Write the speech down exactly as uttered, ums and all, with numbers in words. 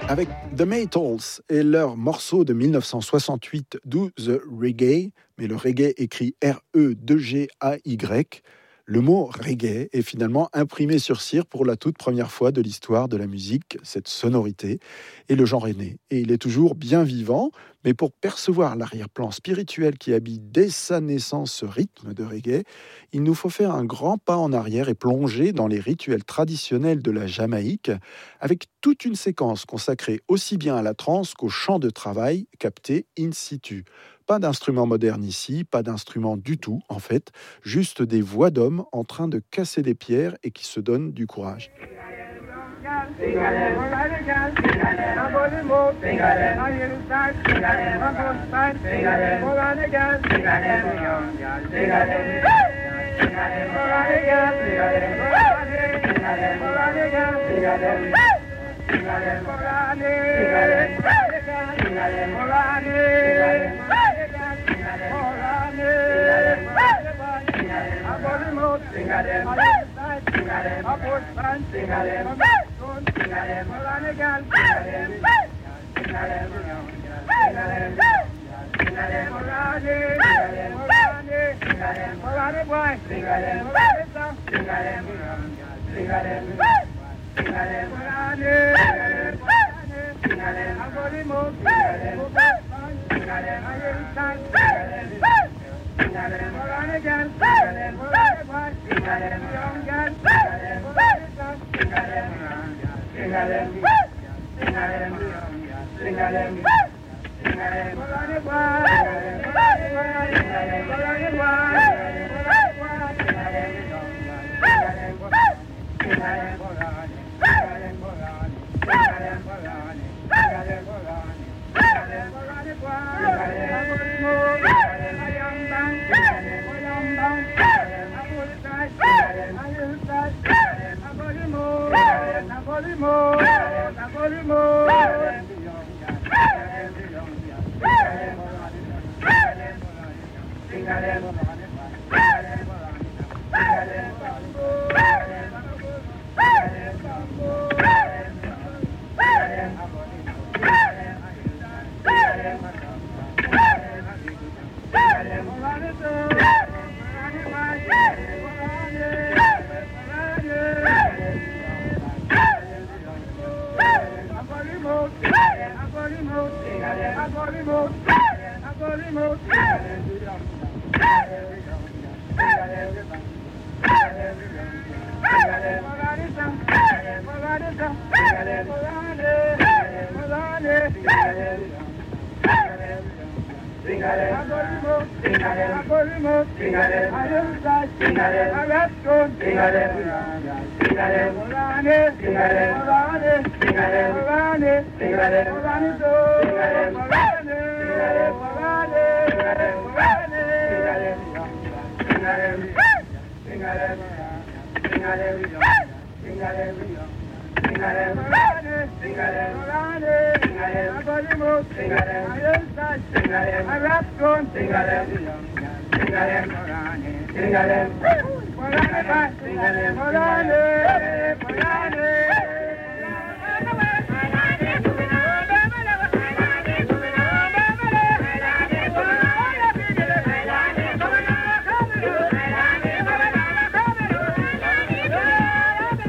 Avec The Maytals et leur morceau de mille neuf cent soixante-huit, Do the Reggae, mais le reggae écrit R E deux G A Y, le mot reggae est finalement imprimé sur cire pour la toute première fois de l'histoire de la musique, cette sonorité, et le genre est né. Et il est toujours bien vivant, mais pour percevoir l'arrière-plan spirituel qui habite dès sa naissance ce rythme de reggae, il nous faut faire un grand pas en arrière et plonger dans les rituels traditionnels de la Jamaïque, avec toute une séquence consacrée aussi bien à la trance qu'au chant de travail capté in situ. Pas d'instrument moderne ici, pas d'instrument du tout, en fait, juste des voix d'hommes en train de casser des pierres et qui se donnent du courage.